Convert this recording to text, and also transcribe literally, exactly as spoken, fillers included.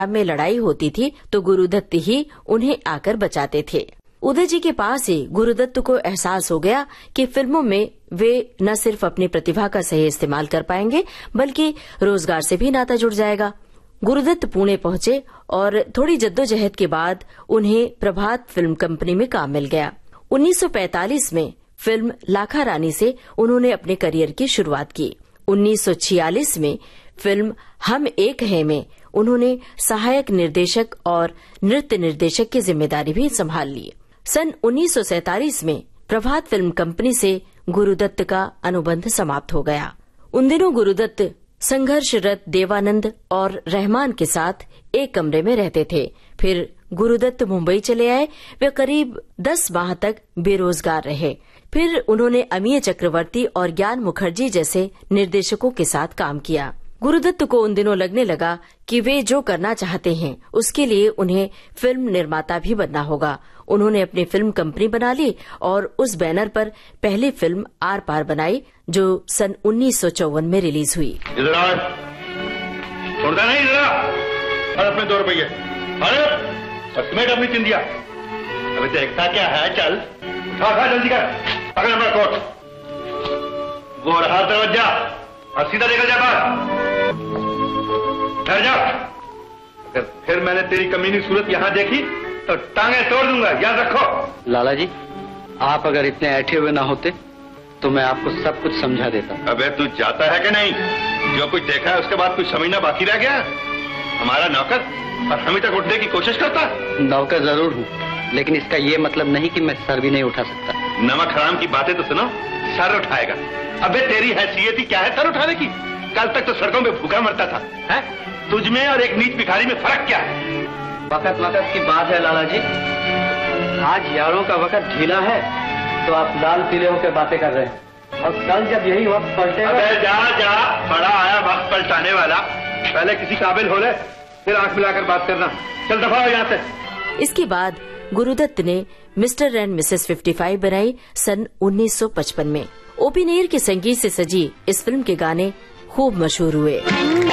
में लड़ाई होती थी तो गुरुदत्त ही उन्हें आकर बचाते थे। उदय जी के पास ही गुरुदत्त को एहसास हो गया कि फिल्मों में वे न सिर्फ अपनी प्रतिभा का सही इस्तेमाल कर पाएंगे बल्कि रोजगार से भी नाता जुड़ जाएगा। गुरुदत्त पुणे पहुंचे और थोड़ी जद्दोजहद के बाद उन्हें प्रभात फिल्म कंपनी में काम मिल गया। उन्नीस सौ पैंतालीस में फिल्म लाखा रानी से उन्होंने अपने करियर की शुरुआत की। उन्नीस सौ छियालीस में फिल्म हम एक हैं में उन्होंने सहायक निर्देशक और नृत्य निर्देशक की जिम्मेदारी भी संभाल ली। सन उन्नीस सौ सैंतालीस में प्रभात फिल्म कंपनी से गुरुदत्त का अनुबंध समाप्त हो गया। उन दिनों गुरुदत्त संघर्षरत देवानंद और रहमान के साथ एक कमरे में रहते थे। फिर गुरुदत्त मुंबई चले आए। वे करीब दस माह तक बेरोजगार रहे। फिर उन्होंने अमीय चक्रवर्ती और ज्ञान मुखर्जी जैसे निर्देशकों के साथ काम किया। गुरुदत्त को उन दिनों लगने लगा कि वे जो करना चाहते हैं उसके लिए उन्हें फिल्म निर्माता भी बनना होगा। उन्होंने अपनी फिल्म कंपनी बना ली और उस बैनर पर पहली फिल्म आर पार बनाई जो सन उन्नीस सौ चौवन में रिलीज हुई। इधर आ, छोड़ता नहीं, इधर आ, और अपने दो रुपये, अरे समेट अपनी चिंदिया। अबे देखता क्या है, चल उठा खा जल्दी कर, पकड़ अपना कोट, वो रहा दरवाजा और सीधा निकल जा बाहर। ठहर जा, अगर फिर मैंने तेरी कमीनी सूरत यहाँ देखी तो टांगे तोड़ दूंगा, याद रखो। लाला जी, आप अगर इतने ऐठे हुए ना होते तो मैं आपको सब कुछ समझा देता। अबे तू जाता है कि नहीं? जो कुछ देखा है उसके बाद कुछ समझना बाकी रह गया? हमारा नौकर और हम ही तक उठने की कोशिश करता। नौकर जरूर हूँ, लेकिन इसका ये मतलब नहीं कि मैं सर भी नहीं उठा सकता। नमक हराम की बातें तो सुनो, सर उठाएगा। अबे तेरी हैसियत ही क्या है सर उठाने की? कल तक तो सड़कों में भूखा मरता था, है? तुझमें और एक नीच भिखारी में फर्क क्या है? वक्त वक्त की बात है लाला जी। आज यारों का वक्त ढीला है तो आप लाल पीले होकर बातें कर रहे हैं, और कल जब यही वक्त पलटेगा। अबे जा जा, बड़ा आया वक्त पलटाने वाला। पहले किसी काबिल हो ले, फिर आंख मिलाकर बात करना। चल दफा हो यहाँ से। इसके बाद गुरुदत्त ने mister and Mrs fifty five बनाई सन उन्नीस सौ पचपन में। ओपी नेयर के संगीत से सजी इस फिल्म के गाने खूब मशहूर हुए।